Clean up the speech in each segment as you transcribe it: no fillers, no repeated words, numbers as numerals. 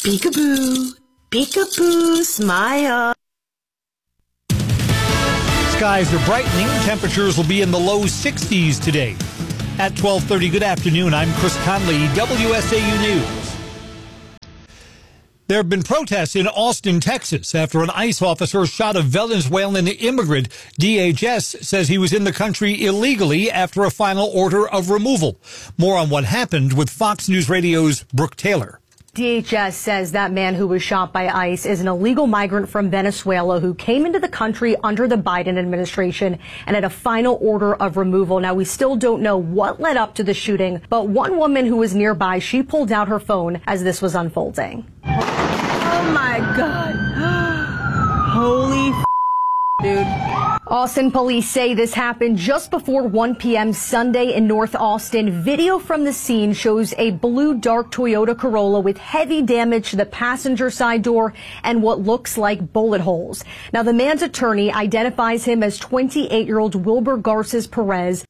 Peekaboo, peekaboo, smile. Skies are brightening. Temperatures will be in the low 60s today. At 12:30, good afternoon. I'm Chris Conley, WSAU News. There have been protests in Austin, Texas, after an ICE officer shot a Venezuelan immigrant. DHS says he was in the country illegally after a final order of removal. More on what happened with Fox News Radio's Brooke Taylor. DHS says that man who was shot by ICE is an illegal migrant from Venezuela who came into the country under the Biden administration and had a final order of removal. Now, we still don't know what led up to the shooting, but one woman who was nearby, she pulled out her phone as this was unfolding. Oh my God. Holy dude. Austin police say this happened just before 1 p.m. Sunday in North Austin. Video from the scene shows a blue dark Toyota Corolla with heavy damage to the passenger side door and what looks like bullet holes. Now, the man's attorney identifies him as 28-year-old Wilbur Garces Perez.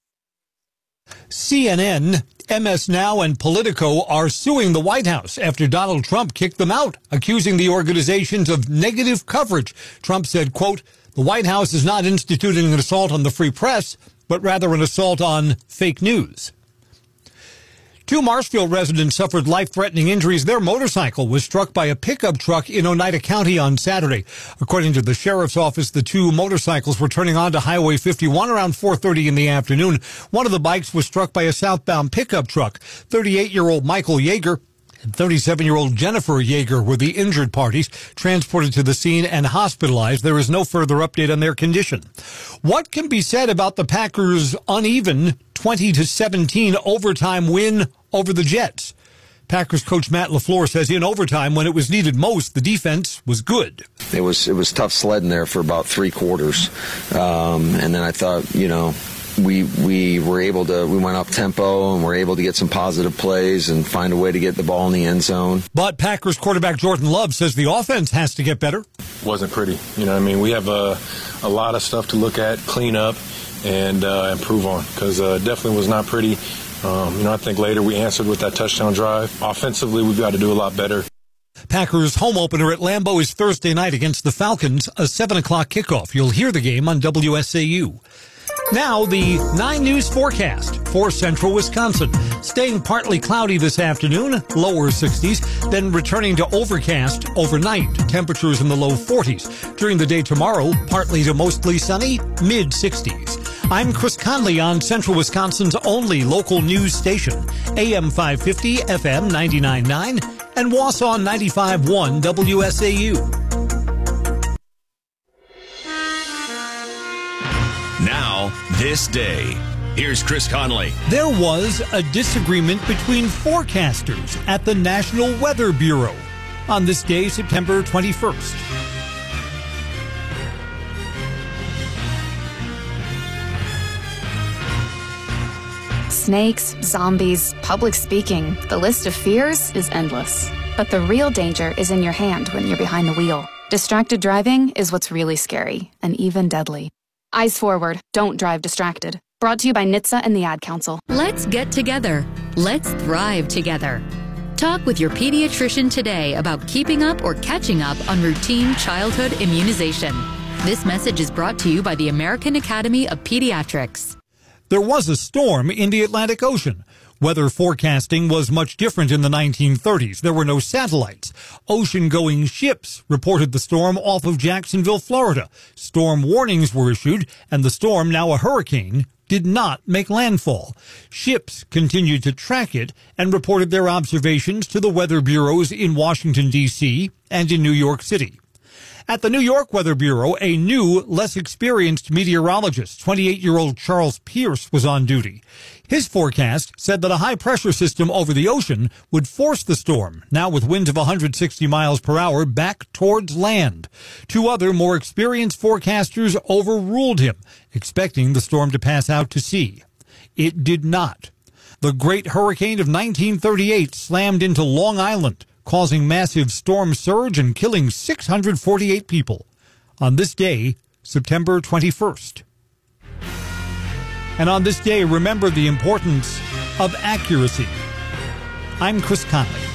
CNN, MS Now, and Politico are suing the White House after Donald Trump kicked them out, accusing the organizations of negative coverage. Trump said, quote, "The White House is not instituting an assault on the free press, but rather an assault on fake news." Two Marshfield residents suffered life-threatening injuries. Their motorcycle was struck by a pickup truck in Oneida County on Saturday. According to the sheriff's office, the two motorcycles were turning onto Highway 51 around 4:30 in the afternoon. One of the bikes was struck by a southbound pickup truck. 38-year-old Michael Yeager and 37-year-old Jennifer Yeager were the injured parties, transported to the scene and hospitalized. There is no further update on their condition. What can be said about the Packers' uneven 20-17 overtime win over the Jets? Packers coach Matt LaFleur says in overtime, when it was needed most, the defense was good. It was tough sledding there for about three quarters. And then I thought, we were able to, we went up tempo and were able to get some positive plays and find a way to get the ball in the end zone. But Packers quarterback Jordan Love says the offense has to get better. Wasn't pretty. We have a lot of stuff to look at, clean up, and improve on, because definitely was not pretty. I think later we answered with that touchdown drive. Offensively, we've got to do a lot better. Packers home opener at Lambeau is Thursday night against the Falcons, a 7 o'clock kickoff. You'll hear the game on WSAU. Now, the 9 News forecast for central Wisconsin. Staying partly cloudy this afternoon, lower 60s, then returning to overcast overnight. Temperatures in the low 40s. During the day tomorrow, partly to mostly sunny, mid-60s. I'm Chris Conley on Central Wisconsin's only local news station, AM 550, FM 99.9, and Wausau 95.1 WSAU. Now, this day. Here's Chris Conley. There was a disagreement between forecasters at the National Weather Bureau on this day, September 21st. Snakes, zombies, public speaking. The list of fears is endless. But the real danger is in your hand when you're behind the wheel. Distracted driving is what's really scary and even deadly. Eyes forward. Don't drive distracted. Brought to you by NHTSA and the Ad Council. Let's get together. Let's thrive together. Talk with your pediatrician today about keeping up or catching up on routine childhood immunization. This message is brought to you by the American Academy of Pediatrics. There was a storm in the Atlantic Ocean. Weather forecasting was much different in the 1930s. There were no satellites. Ocean-going ships reported the storm off of Jacksonville, Florida. Storm warnings were issued, and the storm, now a hurricane, did not make landfall. Ships continued to track it and reported their observations to the weather bureaus in Washington, D.C. and in New York City. At the New York Weather Bureau, a new, less experienced meteorologist, 28-year-old Charles Pierce, was on duty. His forecast said that a high-pressure system over the ocean would force the storm, now with winds of 160 miles per hour, back towards land. Two other, more experienced forecasters overruled him, expecting the storm to pass out to sea. It did not. The Great Hurricane of 1938 slammed into Long Island, causing massive storm surge and killing 648 people on this day, September 21st. And on this day, remember the importance of accuracy. I'm Chris Conley.